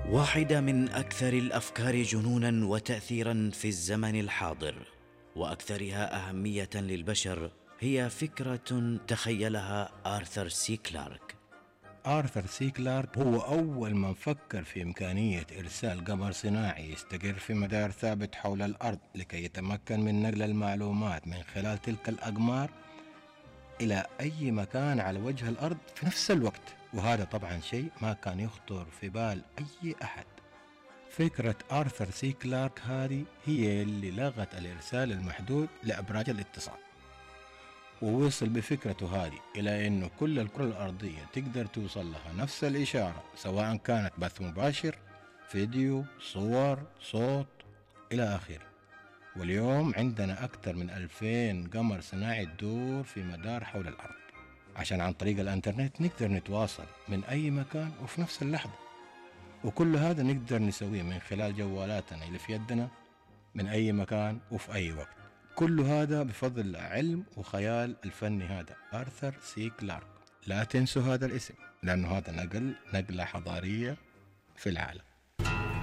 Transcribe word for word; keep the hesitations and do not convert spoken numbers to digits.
واحدة من أكثر الأفكار جنوناً وتأثيراً في الزمن الحاضر وأكثرها أهمية للبشر هي فكرة تخيلها آرثر سي كلارك. آرثر سي كلارك هو أول من فكر في إمكانية إرسال قمر صناعي يستقر في مدار ثابت حول الأرض لكي يتمكن من نقل المعلومات من خلال تلك الأقمار إلى أي مكان على وجه الأرض في نفس الوقت، وهذا طبعا شيء ما كان يخطر في بال أي أحد. فكرة آرثر سي كلارك هذه هي اللي لغت الإرسال المحدود لأبراج الاتصال، ووصل بفكرته هذه إلى أنه كل الكرة الأرضية تقدر توصل لها نفس الإشارة، سواء كانت بث مباشر، فيديو، صور، صوت إلى آخره. واليوم عندنا أكثر من ألفين قمر صناعي تدور في مدار حول الأرض، عشان عن طريق الأنترنت نقدر نتواصل من أي مكان وفي نفس اللحظة، وكل هذا نقدر نسويه من خلال جوالاتنا اللي في يدنا من أي مكان وفي أي وقت. كل هذا بفضل العلم وخيال الفني هذا آرثر سي كلارك. لا تنسوا هذا الاسم، لأنه هذا نقل نقلة حضارية في العالم.